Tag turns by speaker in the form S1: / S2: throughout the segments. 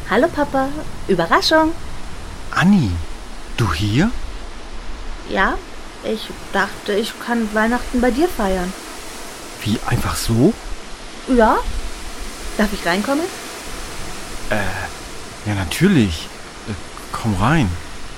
S1: Hallo Papa, Überraschung.
S2: Anni, du hier?
S1: Ja, ich dachte, ich kann Weihnachten bei dir feiern.
S2: Wie, einfach so?
S1: Ja? Darf ich reinkommen?
S2: Ja, natürlich. Komm rein.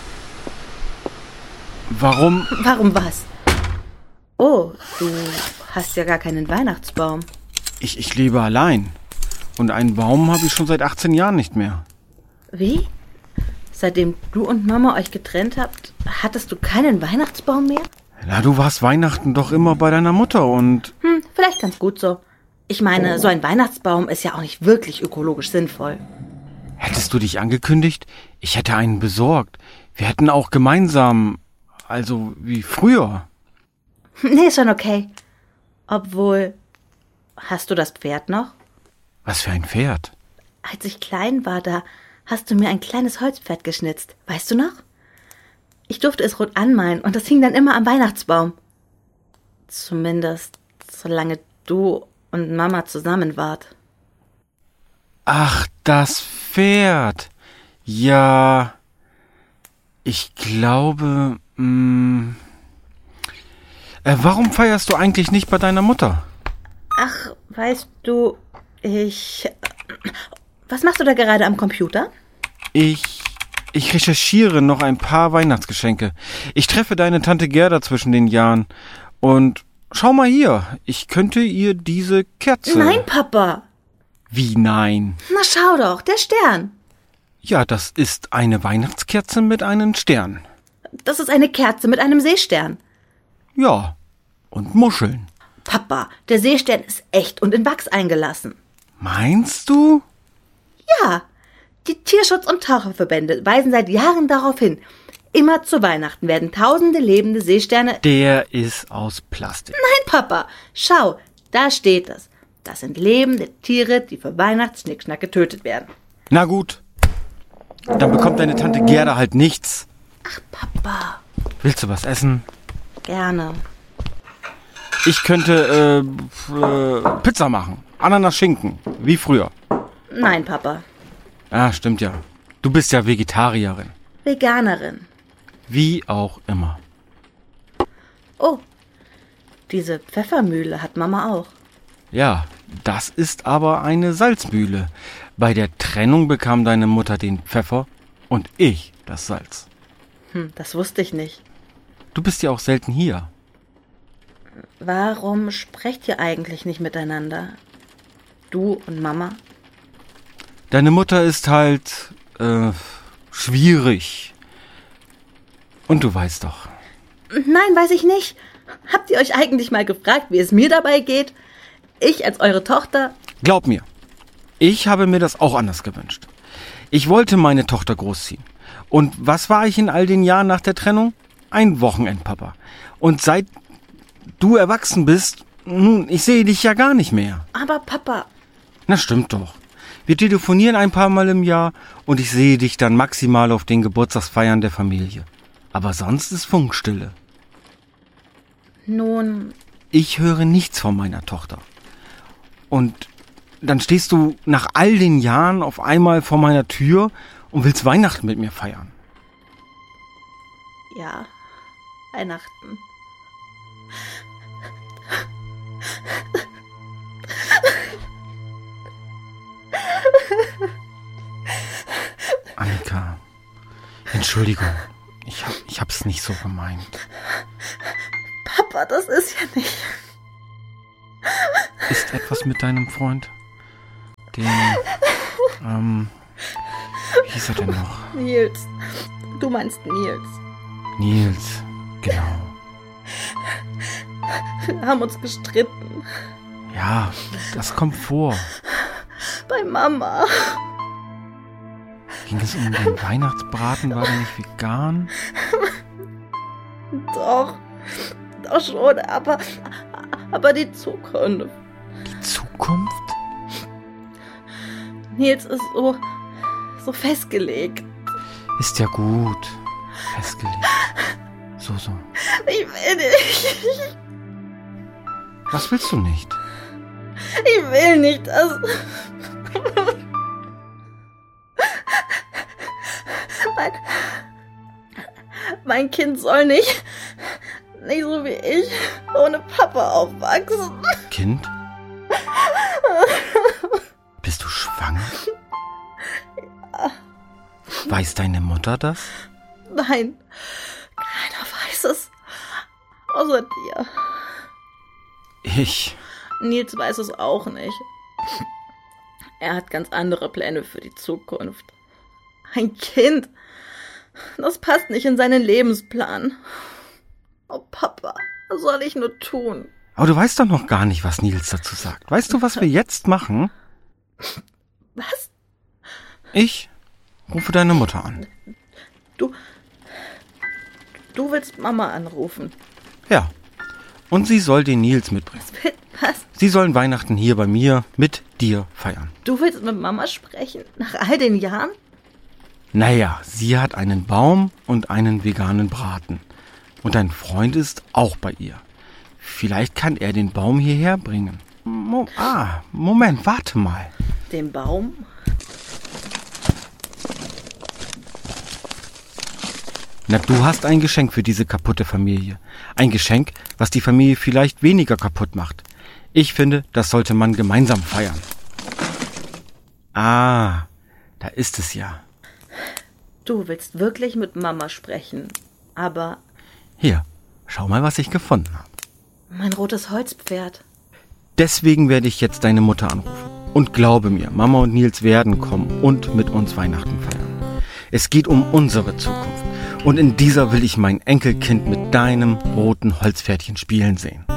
S2: Warum?
S1: Warum was? Oh, du hast ja gar keinen Weihnachtsbaum.
S2: Ich lebe allein. Und einen Baum habe ich schon seit 18 Jahren nicht mehr.
S1: Wie? Seitdem du und Mama euch getrennt habt, hattest du keinen Weihnachtsbaum mehr?
S2: Na, du warst Weihnachten doch immer bei deiner Mutter und...
S1: Vielleicht ganz gut so. Ich meine, so ein Weihnachtsbaum ist ja auch nicht wirklich ökologisch sinnvoll.
S2: Hättest du dich angekündigt? Ich hätte einen besorgt. Wir hätten auch gemeinsam... Also, wie früher.
S1: Nee, ist schon okay. Obwohl, hast du das Pferd noch?
S2: Was für ein Pferd?
S1: Als ich klein war, da hast du mir ein kleines Holzpferd geschnitzt. Weißt du noch? Ich durfte es rot anmalen und das hing dann immer am Weihnachtsbaum. Zumindest, solange du und Mama zusammen wart.
S2: Ach, das Pferd. Ja, ich glaube... warum feierst du eigentlich nicht bei deiner Mutter?
S1: Ach, weißt du, Was machst du da gerade am Computer?
S2: Ich recherchiere noch ein paar Weihnachtsgeschenke. Ich treffe deine Tante Gerda zwischen den Jahren. Und schau mal hier, ich könnte ihr diese Kerze...
S1: Nein, Papa.
S2: Wie nein?
S1: Na schau doch, der Stern.
S2: Ja, das ist eine Weihnachtskerze mit einem Stern.
S1: Das ist eine Kerze mit einem Seestern.
S2: Ja, und Muscheln.
S1: Papa, der Seestern ist echt und in Wachs eingelassen.
S2: Meinst du?
S1: Ja, die Tierschutz- und Taucherverbände weisen seit Jahren darauf hin. Immer zu Weihnachten werden tausende lebende Seesterne...
S2: Der ist aus Plastik.
S1: Nein, Papa, schau, da steht es. Das sind lebende Tiere, die für Weihnachtsschnickschnack getötet werden.
S2: Na gut, dann bekommt deine Tante Gerda halt nichts.
S1: Ach, Papa.
S2: Willst du was essen?
S1: Gerne.
S2: Ich könnte Pizza machen. Ananas-Schinken, wie früher.
S1: Nein, Papa.
S2: Ah, stimmt ja. Du bist ja Vegetarierin.
S1: Veganerin.
S2: Wie auch immer.
S1: Oh, diese Pfeffermühle hat Mama auch.
S2: Ja, das ist aber eine Salzmühle. Bei der Trennung bekam deine Mutter den Pfeffer und ich das Salz.
S1: Das wusste ich nicht.
S2: Du bist ja auch selten hier.
S1: Warum sprecht ihr eigentlich nicht miteinander? Du und Mama?
S2: Deine Mutter ist halt, schwierig. Und du weißt doch.
S1: Nein, weiß ich nicht. Habt ihr euch eigentlich mal gefragt, wie es mir dabei geht? Ich als eure Tochter?
S2: Glaub mir, ich habe mir das auch anders gewünscht. Ich wollte meine Tochter großziehen. Und was war ich in all den Jahren nach der Trennung? Ein Wochenendpapa. Und seit du erwachsen bist, ich sehe dich ja gar nicht mehr.
S1: Aber Papa...
S2: Na stimmt doch. Wir telefonieren ein paar Mal im Jahr und ich sehe dich dann maximal auf den Geburtstagsfeiern der Familie. Aber sonst ist Funkstille.
S1: Nun...
S2: Ich höre nichts von meiner Tochter. Und dann stehst du nach all den Jahren auf einmal vor meiner Tür und willst Weihnachten mit mir feiern.
S1: Ja, Weihnachten.
S2: Annika, Entschuldigung, ich hab's nicht so gemeint.
S1: Papa, das ist ja nicht...
S2: Ist etwas mit deinem Freund? Den, wie hieß er denn noch?
S1: Nils. Du meinst Nils.
S2: Nils, genau.
S1: Wir haben uns gestritten.
S2: Ja, das kommt vor.
S1: Bei Mama.
S2: Ging es um den Weihnachtsbraten? War der nicht vegan?
S1: Doch schon, aber die Zukunft.
S2: Die Zukunft?
S1: Nils ist so festgelegt.
S2: Ist ja gut. Festgelegt. So.
S1: Ich will nicht.
S2: Was willst du nicht?
S1: Ich will nicht, dass... Mein Kind soll nicht so wie ich, ohne Papa aufwachsen.
S2: Kind? Bist du schwanger?
S1: Ja.
S2: Weiß deine Mutter das?
S1: Nein, keiner weiß es. Außer dir.
S2: Ich.
S1: Nils weiß es auch nicht. Er hat ganz andere Pläne für die Zukunft. Ein Kind, das passt nicht in seinen Lebensplan. Oh Papa, was soll ich nur tun?
S2: Aber du weißt doch noch gar nicht, was Nils dazu sagt. Weißt du, was wir jetzt machen?
S1: Was?
S2: Ich rufe deine Mutter an.
S1: Du willst Mama anrufen?
S2: Ja. Und sie soll den Nils mitbringen.
S1: Was?
S2: Sie sollen Weihnachten hier bei mir mit dir feiern.
S1: Du willst mit Mama sprechen? Nach all den Jahren?
S2: Naja, sie hat einen Baum und einen veganen Braten. Und dein Freund ist auch bei ihr. Vielleicht kann er den Baum hierher bringen. Moment, warte mal.
S1: Den Baum?
S2: Na, du hast ein Geschenk für diese kaputte Familie. Ein Geschenk, was die Familie vielleicht weniger kaputt macht. Ich finde, das sollte man gemeinsam feiern. Da ist es ja.
S1: Du willst wirklich mit Mama sprechen, aber...
S2: Hier, schau mal, was ich gefunden habe.
S1: Mein rotes Holzpferd.
S2: Deswegen werde ich jetzt deine Mutter anrufen. Und glaube mir, Mama und Nils werden kommen und mit uns Weihnachten feiern. Es geht um unsere Zukunft. Und in dieser will ich mein Enkelkind mit deinem roten Holzpferdchen spielen sehen.